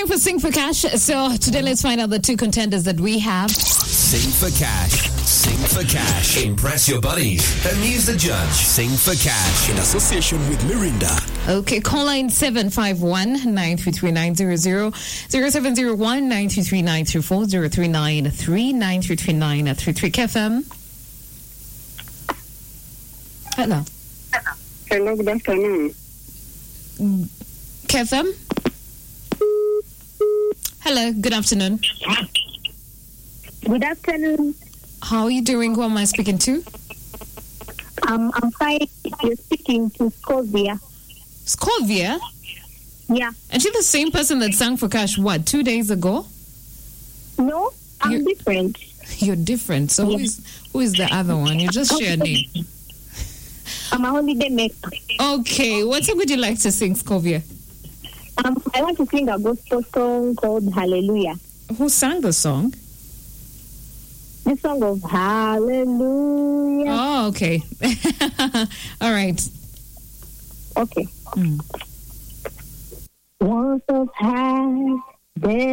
for Sing for Cash. So today let's find out the two contenders that we have. Sing for cash. Sing for cash. Impress your buddies. Amuse the judge. Sing for cash. In association with Mirinda. Okay, call line 751-933-900, 0701-933-934, 039-3933-933. KFM. Hello. Hello, good afternoon. KFM. Hello, good afternoon. Good afternoon. How are you doing? Who am I speaking to? I'm fine. You're speaking to Scovia. Scovia? Yeah. And she's the same person that sang for Cash, 2 days ago? No, I'm different. You're different. So Yeah. who is the other one? You just share a name. I'm a holiday maker. Okay, what song would you like to sing, Scovia? I want to sing a gospel song called Hallelujah. Who sang the song? The song of Hallelujah. Oh, okay. All right. Okay. Once of high,